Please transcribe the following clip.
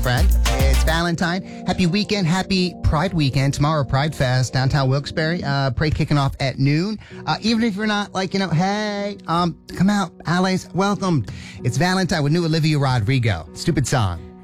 friend. It's Valentine. Happy weekend. Happy Pride weekend. Tomorrow, Pride Fest, downtown Wilkes-Barre. Parade kicking off at noon. Even if you're not hey, come out. Allies, welcome. It's Valentine with new Olivia Rodrigo. Stupid song.